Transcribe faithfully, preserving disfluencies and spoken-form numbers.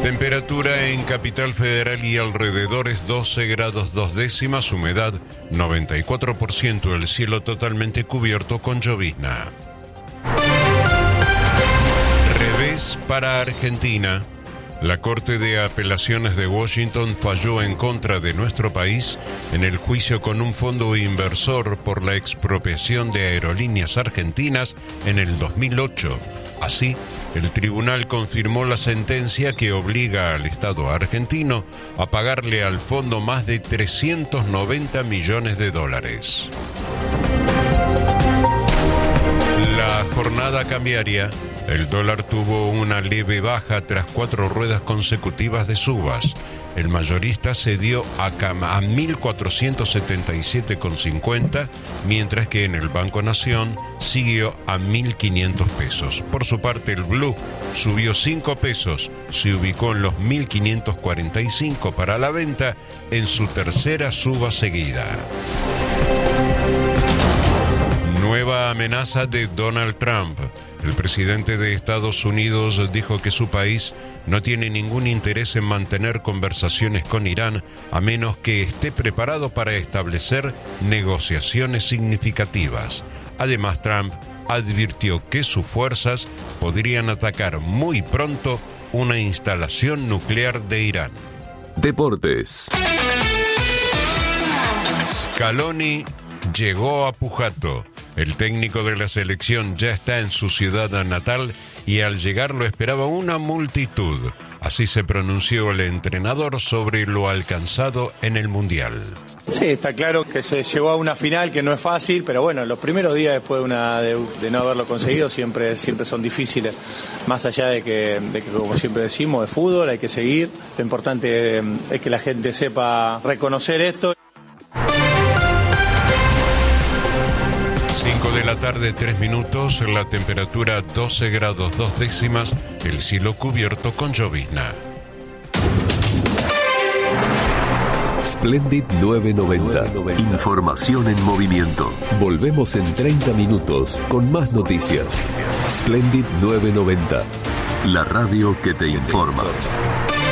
Temperatura en Capital Federal y alrededores doce grados dos décimas, humedad noventa y cuatro por ciento, el cielo totalmente cubierto con llovizna. Revés para Argentina. La Corte de Apelaciones de Washington falló en contra de nuestro país en el juicio con un fondo inversor por la expropiación de Aerolíneas Argentinas en el dos mil ocho. Así, el tribunal confirmó la sentencia que obliga al Estado argentino a pagarle al fondo más de trescientos noventa millones de dólares. La jornada cambiaria. El dólar tuvo una leve baja tras cuatro ruedas consecutivas de subas. El mayorista cedió a, a mil cuatrocientos setenta y siete con cincuenta, mientras que en el Banco Nación siguió a mil quinientos pesos. Por su parte, el blue subió cinco pesos, se ubicó en los mil quinientos cuarenta y cinco para la venta en su tercera suba seguida. Nueva amenaza de Donald Trump. El presidente de Estados Unidos dijo que su país no tiene ningún interés en mantener conversaciones con Irán a menos que esté preparado para establecer negociaciones significativas. Además, Trump advirtió que sus fuerzas podrían atacar muy pronto una instalación nuclear de Irán. Deportes. Scaloni llegó a Pujato. El técnico de la selección ya está en su ciudad natal y al llegar lo esperaba una multitud. Así se pronunció el entrenador sobre lo alcanzado en el Mundial. Sí, está claro que se llegó a una final que no es fácil, pero bueno, los primeros días después de, una, de, de no haberlo conseguido siempre, siempre son difíciles. Más allá de que, de que, como siempre decimos, de fútbol hay que seguir. Lo importante es que la gente sepa reconocer esto. cinco de la tarde, tres minutos, la temperatura doce grados dos décimas, el cielo cubierto con llovizna. Splendid nueve noventa. Información en movimiento. Volvemos en treinta minutos con más noticias. Splendid nueve noventa. La radio que te informa.